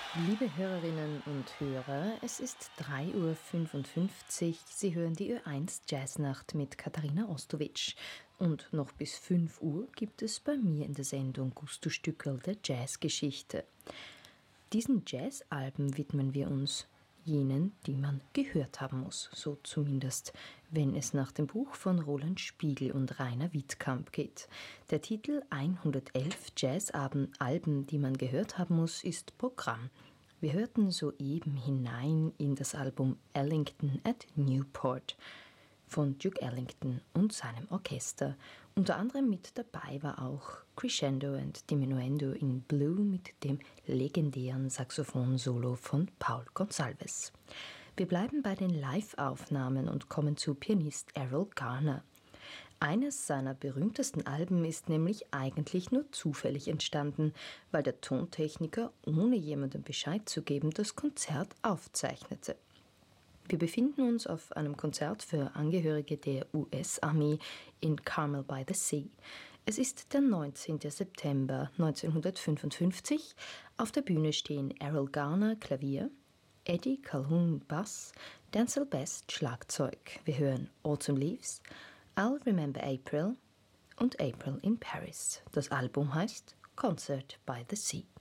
Liebe Hörerinnen und Hörer, es ist 3:55 Uhr. Sie hören die Ö1 Jazznacht mit Katharina Ostowitsch. Und noch bis 5 Uhr gibt es bei mir in der Sendung Gusto Stückerl der Jazzgeschichte. Diesen Jazzalben widmen wir uns, jenen, die man gehört haben muss, so zumindest, wenn es nach dem Buch von Roland Spiegel und Rainer Wittkamp geht. Der Titel 111 Jazzalben, die man gehört haben muss, ist Programm. Wir hörten soeben hinein in das Album Ellington at Newport von Duke Ellington und seinem Orchester. Unter anderem mit dabei war auch Crescendo and Diminuendo in Blue mit dem legendären Saxophon-Solo von Paul Gonsalves. Wir bleiben bei den Live-Aufnahmen und kommen zu Pianist Errol Garner. Eines seiner berühmtesten Alben ist nämlich eigentlich nur zufällig entstanden, weil der Tontechniker, ohne jemandem Bescheid zu geben, das Konzert aufzeichnete. Wir befinden uns auf einem Konzert für Angehörige der US-Armee in Carmel by the Sea. Es ist der 19. September 1955. Auf der Bühne stehen Errol Garner Klavier, Eddie Calhoun Bass, Denzel Best Schlagzeug. Wir hören Autumn Leaves, I'll Remember April und April in Paris. Das Album heißt Concert by the Sea.